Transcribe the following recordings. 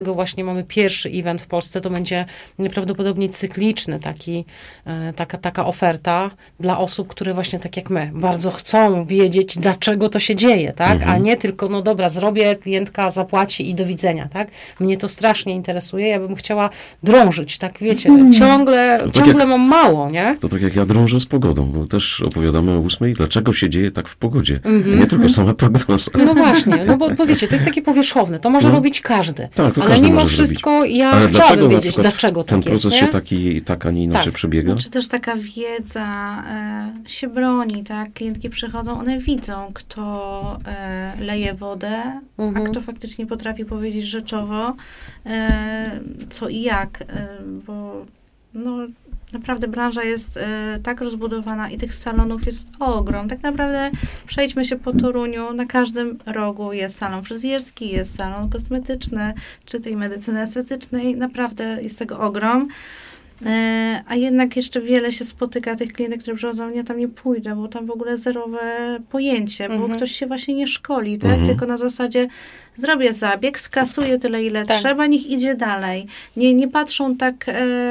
Właśnie mamy pierwszy event w Polsce, to będzie prawdopodobnie cykliczny taka oferta dla osób, które właśnie tak jak my, bardzo chcą wiedzieć, dlaczego to się dzieje, tak? A nie tylko, no dobra, zrobię, klientka zapłaci i do widzenia, tak? Mnie to strasznie interesuje, ja bym chciała drążyć, tak? Wiecie, ciągle mam mało, nie? To tak jak ja drążę z pogodą, bo też opowiadamy o 8, dlaczego się dzieje tak w pogodzie. Nie tylko sama prognoza. No właśnie, no bo wiecie, to jest takie powierzchowne, to może robić każdy. Tak, to ale każdy mimo może wszystko zrobić. ja ale chciałabym wiedzieć, dlaczego ten tak jest, proces się tak, a nie inaczej Tak. przebiega? Czy też taka wiedza się broni, tak? Klientki przychodzą, one widzą, kto leje wodę, a kto faktycznie potrafi powiedzieć rzeczowo, co i jak, bo no, naprawdę branża jest tak rozbudowana i tych salonów jest ogrom. Tak naprawdę przejdźmy się po Toruniu, na każdym rogu jest salon fryzjerski, jest salon kosmetyczny, czy tej medycyny estetycznej. Naprawdę jest tego ogrom. A jednak jeszcze wiele się spotyka tych klientek, które przychodzą, ja tam nie pójdę, bo tam w ogóle zerowe pojęcie, bo ktoś się właśnie nie szkoli, tak? Tylko na zasadzie zrobię zabieg, skasuję tyle, ile trzeba, niech idzie dalej. Nie patrzą tak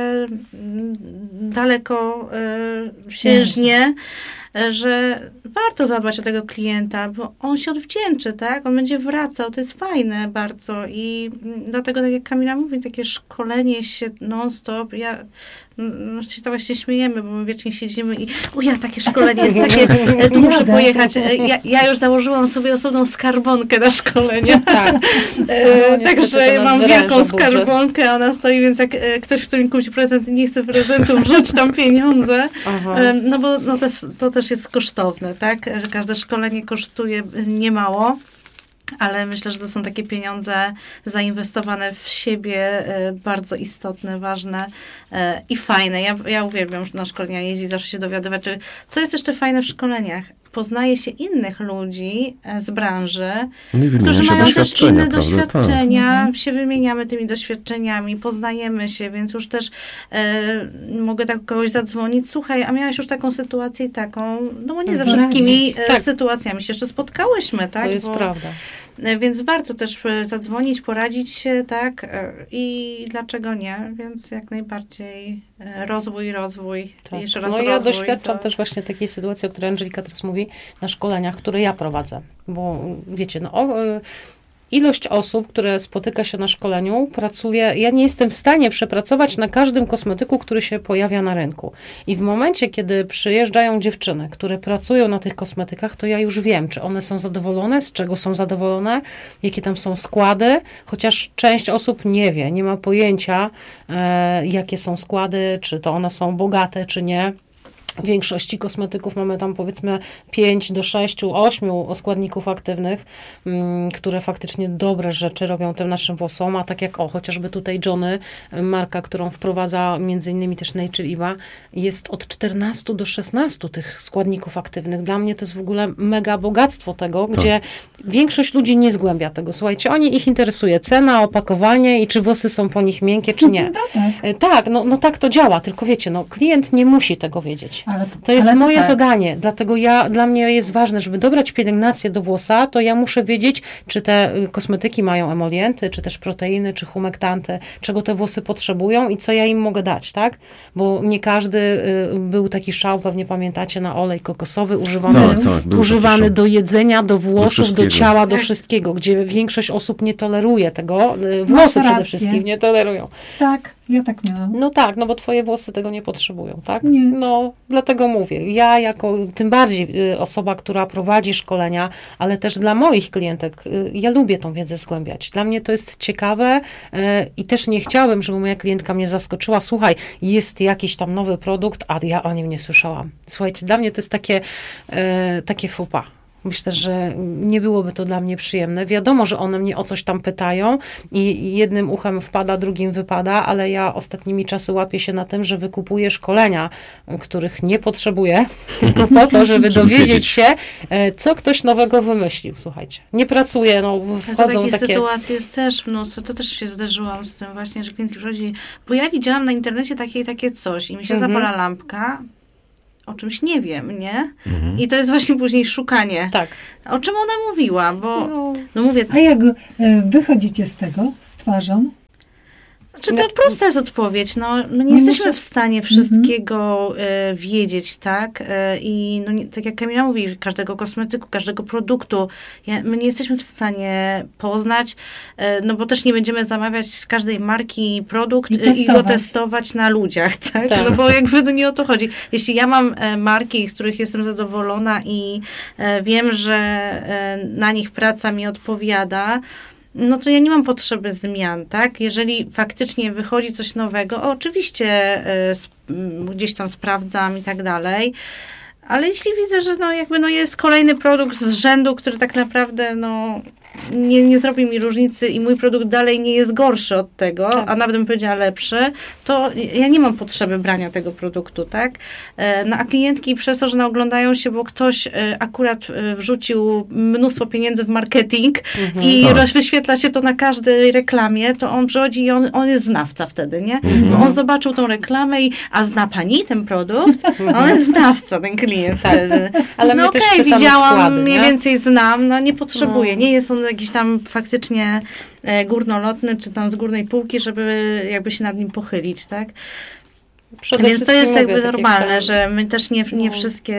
daleko siężnie, że warto zadbać o tego klienta, bo on się odwdzięczy, tak? On będzie wracał, to jest fajne bardzo i dlatego, tak jak Kamila mówi, takie szkolenie się non-stop, się to właśnie śmiejemy, bo my wiecznie siedzimy i takie szkolenie jest takie, tu muszę pojechać. Ja już założyłam sobie osobną skarbonkę na szkolenie. Tak. Także mam wielką skarbonkę, ona stoi, więc jak ktoś chce mi kupić prezent i nie chce prezentu, wrzuć tam pieniądze. No bo to też jest kosztowne, tak? Że każde szkolenie kosztuje niemało. Ale myślę, że to są takie pieniądze zainwestowane w siebie, bardzo istotne, ważne i fajne. Ja uwielbiam na szkolenia jeździć, zawsze się dowiadywać. Co jest jeszcze fajne w szkoleniach? Poznaje się innych ludzi z branży, którzy mają też inne doświadczenia. Tak. Się wymieniamy tymi doświadczeniami, poznajemy się, więc już też mogę tak kogoś zadzwonić. Słuchaj, a miałaś już taką sytuację i taką, no bo nie ze wszystkimi sytuacjami się jeszcze spotkałyśmy, tak? To jest prawda. Więc warto też zadzwonić, poradzić się, tak? I dlaczego nie? Więc jak najbardziej rozwój. Tak. Jeszcze raz no rozwój. Ja doświadczam też właśnie takiej sytuacji, o której Angelika teraz mówi, na szkoleniach, które ja prowadzę. Bo wiecie, ilość osób, które spotyka się na szkoleniu, pracuje, ja nie jestem w stanie przepracować na każdym kosmetyku, który się pojawia na rynku. I w momencie, kiedy przyjeżdżają dziewczyny, które pracują na tych kosmetykach, to ja już wiem, czy one są zadowolone, z czego są zadowolone, jakie tam są składy, chociaż część osób nie wie, nie ma pojęcia, jakie są składy, czy to one są bogate, czy nie. W większości kosmetyków mamy tam powiedzmy 5 do 6, 8 składników aktywnych, które faktycznie dobre rzeczy robią tym naszym włosom, a tak jak chociażby tutaj Johnny, marka, którą wprowadza między innymi też Nature Eva, jest od 14 do 16 tych składników aktywnych. Dla mnie to jest w ogóle mega bogactwo tego, gdzie większość ludzi nie zgłębia tego. Słuchajcie, ich interesuje cena, opakowanie i czy włosy są po nich miękkie, czy nie. Tak, tak to działa, tylko wiecie, klient nie musi tego wiedzieć. To jest moje zadanie, dlatego dla mnie jest ważne, żeby dobrać pielęgnację do włosa, to ja muszę wiedzieć, czy te kosmetyki mają emolienty, czy też proteiny, czy humektanty, czego te włosy potrzebują i co ja im mogę dać, tak? Bo nie każdy był taki szał, pewnie pamiętacie, na olej kokosowy używany do jedzenia, do włosów, do ciała, do wszystkiego, gdzie większość osób nie toleruje tego, włosy przede wszystkim nie tolerują. Tak, ja tak miałam. Bo twoje włosy tego nie potrzebują, tak? Nie. Dlatego mówię, ja jako tym bardziej osoba, która prowadzi szkolenia, ale też dla moich klientek, ja lubię tą wiedzę zgłębiać. Dla mnie to jest ciekawe i też nie chciałabym, żeby moja klientka mnie zaskoczyła. Słuchaj, jest jakiś tam nowy produkt, a ja o nim nie słyszałam. Słuchajcie, dla mnie to jest takie faux pas. Myślę, że nie byłoby to dla mnie przyjemne. Wiadomo, że one mnie o coś tam pytają i jednym uchem wpada, drugim wypada, ale ja ostatnimi czasy łapię się na tym, że wykupuję szkolenia, których nie potrzebuję, tylko po to, żeby dowiedzieć się, co ktoś nowego wymyślił. Słuchajcie, nie pracuję, wchodzą takie... sytuacje jest też mnóstwo, to też się zderzyłam z tym właśnie, że klientki przychodzi, bo ja widziałam na internecie takie coś i mi się zapala lampka, o czymś nie wiem, nie? I to jest właśnie później szukanie. Tak. O czym ona mówiła, bo mówię... A jak wychodzicie z tego, z twarzą? Znaczy to prosta jest odpowiedź. No, my nie jesteśmy w stanie wszystkiego wiedzieć, tak? I no, tak jak Kamila mówi, każdego kosmetyku, każdego produktu, my nie jesteśmy w stanie poznać, no bo też nie będziemy zamawiać z każdej marki produkt i go testować na ludziach, tak? No bo jakby no nie o to chodzi. Jeśli ja mam marki, z których jestem zadowolona i wiem, że na nich praca mi odpowiada, no to ja nie mam potrzeby zmian, tak? Jeżeli faktycznie wychodzi coś nowego, oczywiście gdzieś tam sprawdzam i tak dalej, ale jeśli widzę, że no jakby no jest kolejny produkt z rzędu, który tak naprawdę no nie zrobi mi różnicy i mój produkt dalej nie jest gorszy od tego, a nawet bym powiedziała lepszy, to ja nie mam potrzeby brania tego produktu, tak? No a klientki przez to, że naoglądają się, bo ktoś akurat wrzucił mnóstwo pieniędzy w marketing i wyświetla się to na każdej reklamie, to on przychodzi i on jest znawca wtedy, nie? Bo on zobaczył tą reklamę a zna pani ten produkt? On jest znawca, ten klient wtedy. Ale no okej, widziałam, składy, mniej więcej znam, no nie potrzebuję. Nie jest on jakiś tam faktycznie górnolotny, czy tam z górnej półki, żeby jakby się nad nim pochylić, tak? Więc to jest jakby normalne, że my też nie wszystkie,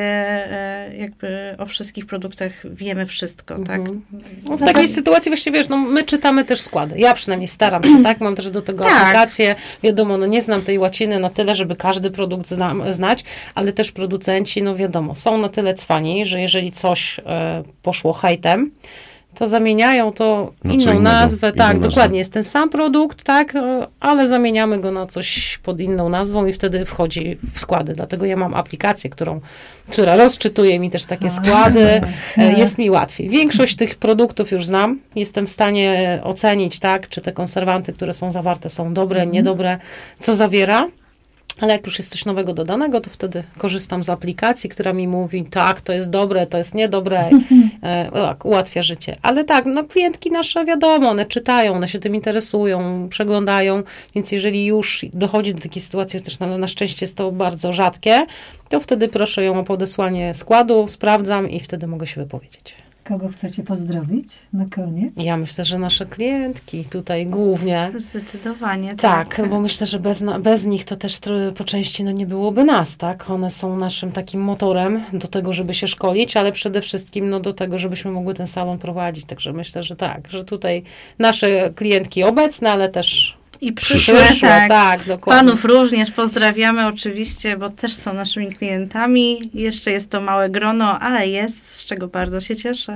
jakby o wszystkich produktach wiemy wszystko, tak? No, w takiej sytuacji właśnie, wiesz, no my czytamy też składy. Ja przynajmniej staram się, tak? Mam też do tego aplikację. Wiadomo, no nie znam tej łaciny na tyle, żeby każdy produkt znać, ale też producenci, no wiadomo, są na tyle cwani, że jeżeli coś poszło hejtem, to zamieniają to inną nazwę, tak, dokładnie, jest ten sam produkt, tak, ale zamieniamy go na coś pod inną nazwą i wtedy wchodzi w składy. Dlatego ja mam aplikację, która rozczytuje mi też takie składy, jest mi łatwiej. Większość tych produktów już znam, jestem w stanie ocenić, tak, czy te konserwanty, które są zawarte, są dobre, niedobre, co zawiera. Ale jak już jest coś nowego dodanego, to wtedy korzystam z aplikacji, która mi mówi, tak, to jest dobre, to jest niedobre, ułatwia życie. Ale tak, no klientki nasze, wiadomo, one czytają, one się tym interesują, przeglądają, więc jeżeli już dochodzi do takiej sytuacji, też na szczęście jest to bardzo rzadkie, to wtedy proszę ją o podesłanie składu, sprawdzam i wtedy mogę się wypowiedzieć. Kogo chcecie pozdrowić na koniec? Ja myślę, że nasze klientki tutaj głównie. Zdecydowanie. Tak, bo myślę, że bez nich to też po części no, nie byłoby nas, tak? One są naszym takim motorem do tego, żeby się szkolić, ale przede wszystkim no, do tego, żebyśmy mogły ten salon prowadzić. Także myślę, że tak, że tutaj nasze klientki obecne, ale też i przyszłe, tak, dokładnie. Panów również pozdrawiamy oczywiście, bo też są naszymi klientami. Jeszcze jest to małe grono, ale jest, z czego bardzo się cieszę.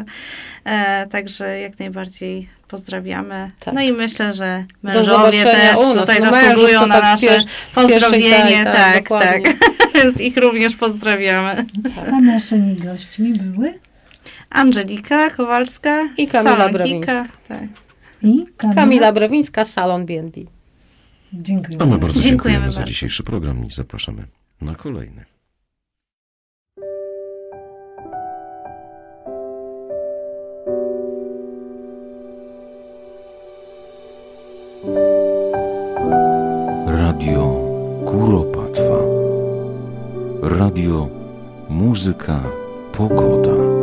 Także jak najbardziej pozdrawiamy. Tak. No i myślę, że mężowie też tutaj zasługują na nasze pozdrowienie. Tak. Więc ich również pozdrawiamy. Tak. A naszymi gośćmi były? Angelika Kowalska i Kamila Brewińska. Tak. I Kamila Brewińska, Salon B&B. Dziękujemy. A my bardzo dziękujemy za dzisiejszy program i zapraszamy na kolejny. Radio Kuropatwa. Radio Muzyka Pogoda.